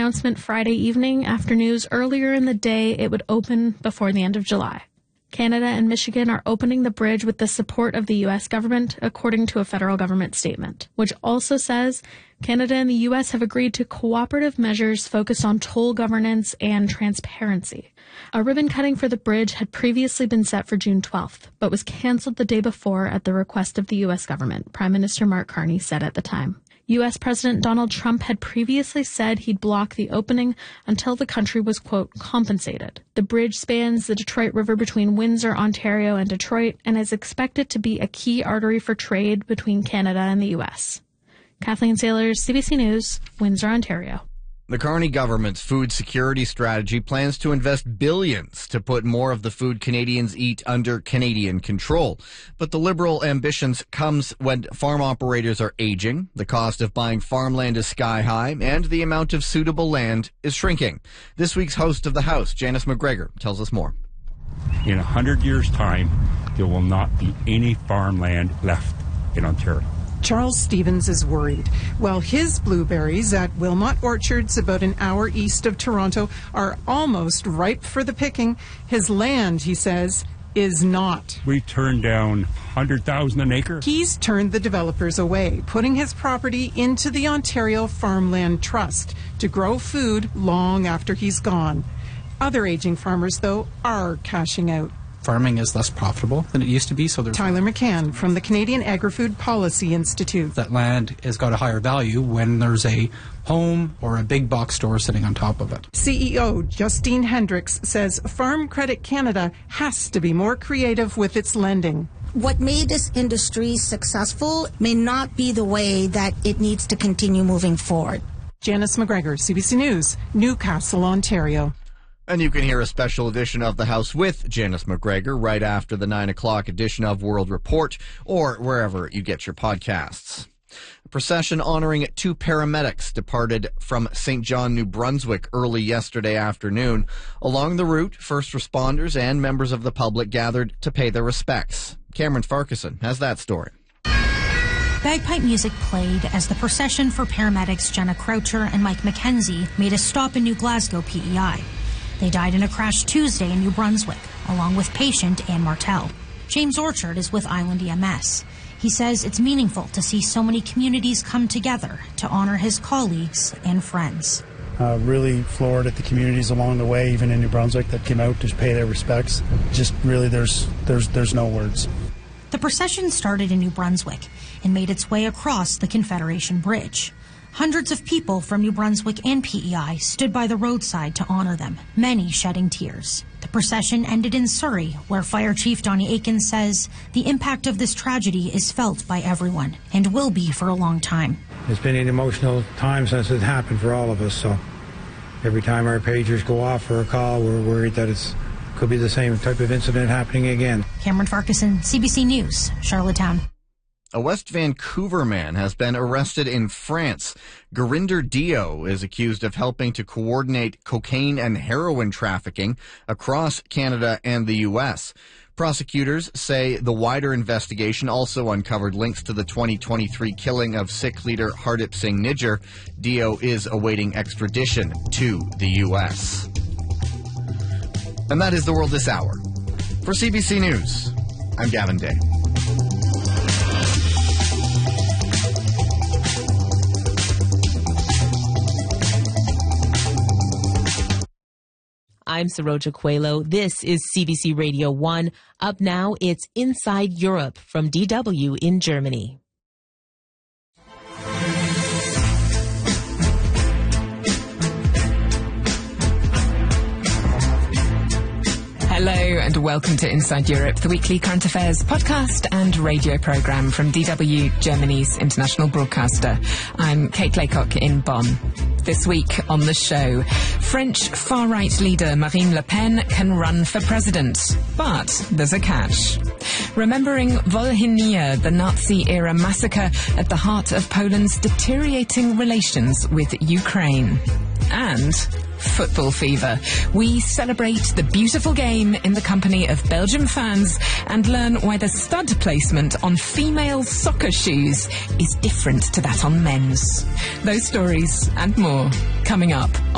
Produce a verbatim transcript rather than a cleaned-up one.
announcement Friday evening after news earlier in the day it would open before the end of July. Canada and Michigan are opening the bridge with the support of the U S government, according to a federal government statement, which also says Canada and the U S have agreed to cooperative measures focused on toll governance and transparency. A ribbon cutting for the bridge had previously been set for June twelfth, but was canceled the day before at the request of the U S government, Prime Minister Mark Carney said at the time. U S President Donald Trump had previously said he'd block the opening until the country was, quote, compensated. The bridge spans the Detroit River between Windsor, Ontario, and Detroit, and is expected to be a key artery for trade between Canada and the U S. Kathleen Sailors, C B C News, Windsor, Ontario. The Carney government's food security strategy plans to invest billions to put more of the food Canadians eat under Canadian control. But the Liberal ambitions comes when farm operators are aging, the cost of buying farmland is sky high, and the amount of suitable land is shrinking. This week's host of the House, Janice McGregor, tells us more. In a hundred years' time, there will not be any farmland left in Ontario. Charles Stevens is worried. While his blueberries at Wilmot Orchards, about an hour east of Toronto, are almost ripe for the picking, his land, he says, is not. We turned down one hundred thousand an acre. He's turned the developers away, putting his property into the Ontario Farmland Trust to grow food long after he's gone. Other aging farmers, though, are cashing out. Farming is less profitable than it used to be. So there's Tyler McCann from the Canadian Agri-Food Policy Institute. That land has got a higher value when there's a home or a big box store sitting on top of it. C E O Justine Hendricks says Farm Credit Canada has to be more creative with its lending. What made this industry successful may not be the way that it needs to continue moving forward. Janice McGregor, C B C News, Newcastle, Ontario. And you can hear a special edition of The House with Janice McGregor right after the nine o'clock edition of World Report or wherever you get your podcasts. A procession honoring two paramedics departed from Saint John, New Brunswick early yesterday afternoon. Along the route, first responders and members of the public gathered to pay their respects. Cameron Farquharson has that story. Bagpipe music played as the procession for paramedics Jenna Croucher and Mike McKenzie made a stop in New Glasgow P E I. They died in a crash Tuesday in New Brunswick, along with patient Anne Martel. James Orchard is with Island E M S. He says it's meaningful to see so many communities come together to honor his colleagues and friends. Uh, really floored at the communities along the way, even in New Brunswick, that came out to pay their respects. Just really, there's there's there's no words. The procession started in New Brunswick and made its way across the Confederation Bridge. Hundreds of people from New Brunswick and P E I stood by the roadside to honor them, many shedding tears. The procession ended in Surrey, where Fire Chief Donnie Aiken says the impact of this tragedy is felt by everyone and will be for a long time. It's been an emotional time since it happened for all of us, so every time our pagers go off for a call, we're worried that it's could be the same type of incident happening again. Cameron Farquharson, C B C News, Charlottetown. A West Vancouver man has been arrested in France. Gurinder Dio is accused of helping to coordinate cocaine and heroin trafficking across Canada and the U S. Prosecutors say the wider investigation also uncovered links to the twenty twenty-three killing of Sikh leader Hardip Singh Nijjar. Dio is awaiting extradition to the U S. And that is the world this hour. For C B C News, I'm Gavin Day. I'm Saroja Coelho. This is C B C Radio one. Up now, it's Inside Europe from D W in Germany. Hello and welcome to Inside Europe, the weekly current affairs podcast and radio programme from D W, Germany's international broadcaster. I'm Kate Laycock in Bonn. This week on the show, French far-right leader Marine Le Pen can run for president, but there's a catch. Remembering Volhynia, the Nazi-era massacre at the heart of Poland's deteriorating relations with Ukraine. And football fever. We celebrate the beautiful game in the company of Belgium fans and learn why the stud placement on female soccer shoes is different to that on men's. Those stories and more coming up